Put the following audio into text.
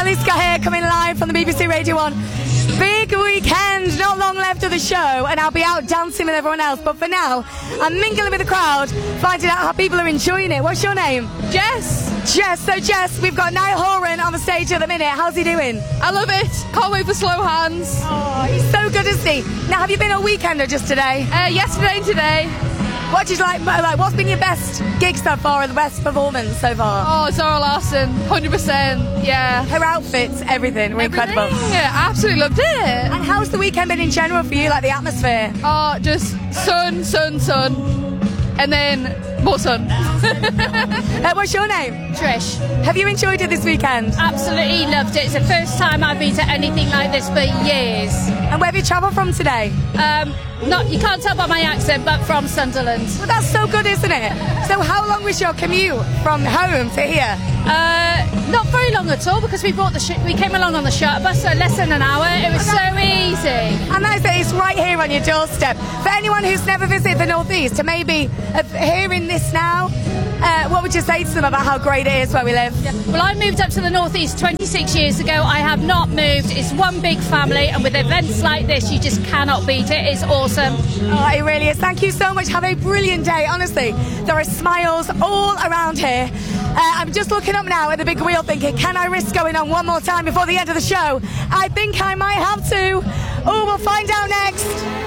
Aliska here, coming live from the BBC Radio 1. Big weekend, not long left of the show, and I'll be out dancing with everyone else. But for now, I'm mingling with the crowd, finding out how people are enjoying it. What's your name? Jess. Jess. So Jess, we've got Niall Horan on the stage at the minute. How's he doing? I love it. Can't wait for Slow Hands. Oh, he's so good, isn't he? Now, have you been all weekend or just today? Yesterday and today. What did you like? What's been your best gig so far, or the best performance so far? Oh, Zara Larsson, 100%. Yeah. Her outfits, everything, were incredible. Yeah, absolutely loved it. And how's the weekend been in general for you, like the atmosphere? Oh, just sun, and then more sun. What's your name? Trish. Have you enjoyed it this weekend? Absolutely loved it. It's the first time I've been to anything like this for years. And where have you travelled from today? You can't tell by my accent, but from Sunderland. Well, that's so good, isn't it? So how long was your commute from home to here? Not very long at all, because we came along on the shuttle bus, so less than an hour. It was so easy. And nice that it's right here on your doorstep. For anyone who's never visited the North East, to maybe hearing this now, what would you say to them about how great it is where we live? Yeah. Well, I moved up to the North East 26 years ago. I have not moved. It's one big family, and with events like this, you just cannot beat it. It's awesome. Oh, it really is. Thank you so much. Have a brilliant day. Honestly, there are smiles all around here. I'm just looking up now at the big wheel thinking, can I risk going on one more time before the end of the show? I think I might have to. Oh, we'll find out next.